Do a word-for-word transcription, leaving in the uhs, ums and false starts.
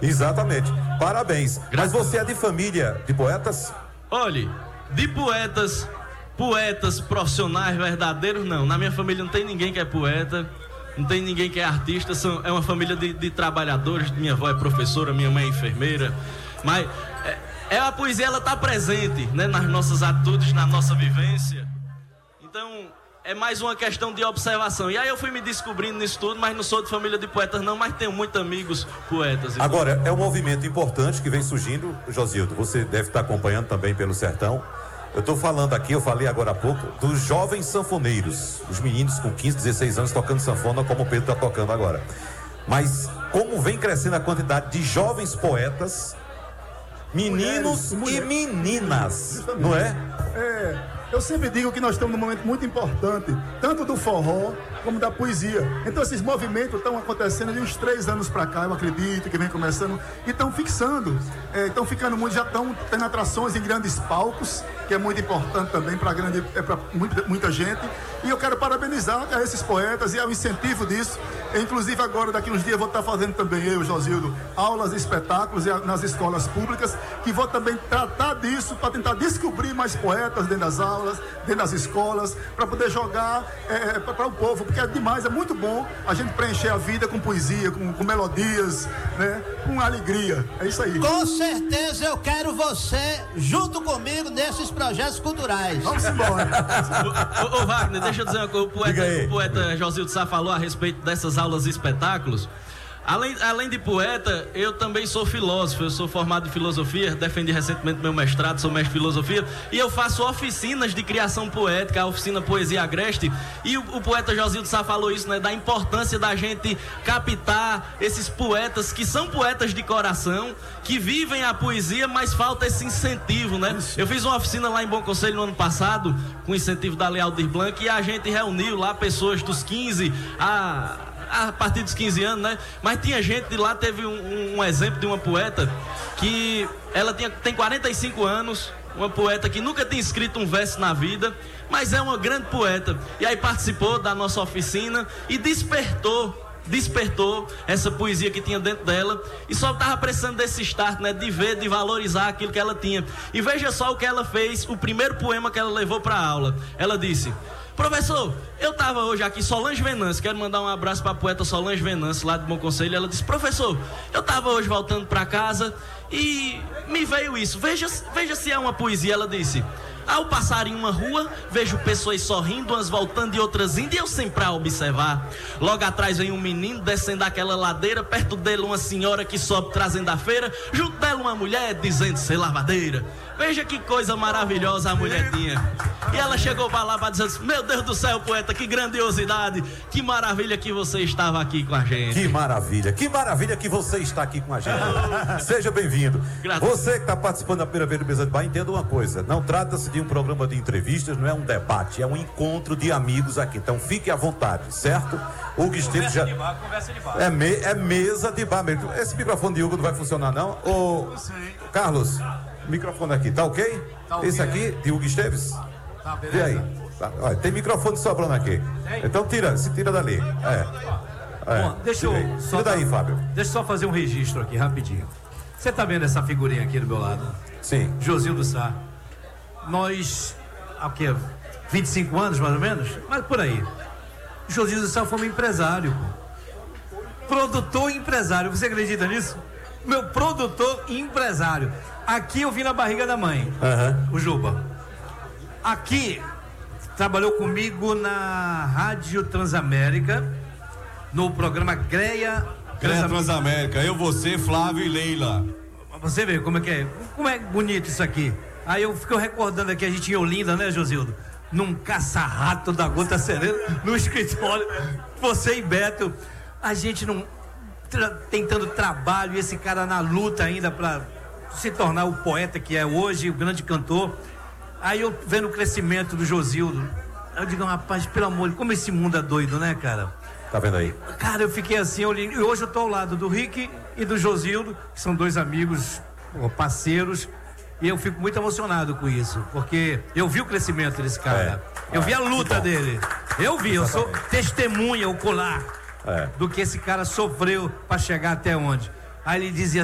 Exatamente. Parabéns. Mas você é de família de poetas? Olhe, de poetas, poetas profissionais verdadeiros, não. Na minha família não tem ninguém que é poeta, não tem ninguém que é artista. São, é uma família de, de trabalhadores. Minha avó é professora, minha mãe é enfermeira. Mas é, é a poesia, ela está presente, né, nas nossas atitudes, na nossa vivência. Então, é mais uma questão de observação. E aí eu fui me descobrindo nisso tudo, mas não sou de família de poetas não, mas tenho muitos amigos poetas. Agora, é um movimento importante que vem surgindo, Josildo, você deve estar acompanhando também pelo sertão. Eu estou falando aqui, eu falei agora há pouco, dos jovens sanfoneiros, os meninos com quinze, dezesseis anos tocando sanfona, como o Pedro está tocando agora. Mas como vem crescendo a quantidade de jovens poetas, meninos mulheres, e meninas, justamente. Não é? É... Eu sempre digo que nós estamos num momento muito importante, tanto do forró como da poesia. Então esses movimentos estão acontecendo de uns três anos para cá, eu acredito, que vem começando, e estão fixando, é, estão ficando muito, já estão tendo atrações em grandes palcos, que é muito importante também para grande, é para muita, muita gente. E eu quero parabenizar a esses poetas e ao incentivo disso. Inclusive agora, daqui uns dias, eu vou estar fazendo também, eu, Josildo, aulas e espetáculos nas escolas públicas, que vou também tratar disso para tentar descobrir mais poetas dentro das aulas, dentro das escolas, para poder jogar é, para o povo, porque é demais, é muito bom a gente preencher a vida com poesia, com, com melodias, né, com alegria. É isso aí. Com certeza eu quero você junto comigo nesses projetos culturais. Vamos embora. ô, ô, ô Wagner, deixa eu dizer uma coisa. O poeta, o poeta Josildo Sá falou a respeito dessas aulas e espetáculos. Além, além de poeta, eu também sou filósofo, eu sou formado em filosofia, defendi recentemente meu mestrado, sou mestre de filosofia, e eu faço oficinas de criação poética, a oficina Poesia Agreste, e o, o poeta Josildo Sá falou isso, né, da importância da gente captar esses poetas que são poetas de coração, que vivem a poesia, mas falta esse incentivo, né? Eu fiz uma oficina lá em Bom Conselho no ano passado, com incentivo da Lei Aldir Blanc, e a gente reuniu lá pessoas dos quinze a... a partir dos quinze anos, né? Mas tinha gente de lá, teve um, um exemplo de uma poeta que ela tinha, tem quarenta e cinco anos, uma poeta que nunca tinha escrito um verso na vida, mas é uma grande poeta, e aí participou da nossa oficina e despertou despertou essa poesia que tinha dentro dela, e só estava precisando desse start, né, de ver, de valorizar aquilo que ela tinha. E veja só o que ela fez, o primeiro poema que ela levou para a aula. Ela disse: professor, eu estava hoje aqui, Solange Venâncio, quero mandar um abraço para a poeta Solange Venâncio, lá de Bom Conselho. Ela disse: professor, eu estava hoje voltando para casa e me veio isso, veja, veja se é uma poesia. Ela disse: ao passar em uma rua, vejo pessoas sorrindo, umas voltando e outras indo, e eu sempre a observar. Logo atrás vem um menino descendo aquela ladeira, perto dele uma senhora que sobe trazendo a feira, junto dela uma mulher dizendo ser lavadeira. Veja que coisa maravilhosa a mulher tinha. E ela chegou para lá para dizer: meu Deus do céu, poeta, que grandiosidade, que maravilha que você estava aqui com a gente. Que maravilha, que maravilha que você está aqui com a gente. Seja bem-vindo. Você que está participando da primeira vez do Mesa de Bar, entenda uma coisa: não trata-se de um programa de entrevistas, não é um debate, é um encontro de amigos aqui. Então fique à vontade, certo? Hugo Esteves já... de bar, conversa de bar. É, me... é mesa de bar mesmo. Esse microfone de Hugo não vai funcionar, não? Ô, Carlos, microfone aqui, tá ok? Tá okay. Esse aqui, de Hugo Esteves? Tá, beleza. E aí? Tá. Olha, tem microfone sobrando aqui. Tem? Então tira, se tira dali. É. é. Bom, deixa eu só. Tira daí, Fábio. Deixa eu só fazer um registro aqui, rapidinho. Você tá vendo essa figurinha aqui do meu lado? Sim. Josildo Sá. Nós, há o quê? vinte e cinco anos, mais ou menos? Mas por aí. Josildo Sá foi um empresário. Produtor e empresário. Você acredita nisso? Meu produtor e empresário. Aqui eu vim na barriga da mãe, uhum. O Juba. Aqui trabalhou comigo na Rádio Transamérica, no programa Greia Greia Transamérica. Eu, você, Flávio e Leila. Você vê como é que é, como é bonito isso aqui. Aí eu fico recordando aqui, a gente em Olinda, né, Josildo? Num caça-rato da Gota Serena, no escritório. Você e Beto, a gente não tra, tentando trabalho, e esse cara na luta ainda pra se tornar o poeta que é hoje, o grande cantor. Aí eu vendo o crescimento do Josildo, eu digo: rapaz, pelo amor, como esse mundo é doido, né, cara? Tá vendo aí? Cara, eu fiquei assim, eu li, e hoje eu tô ao lado do Rick e do Josildo, que são dois amigos, parceiros, e eu fico muito emocionado com isso, porque eu vi o crescimento desse cara, é, eu é, vi a luta dele, eu vi, eu sou testemunha ocular é. do que esse cara sofreu para chegar até onde. Aí ele dizia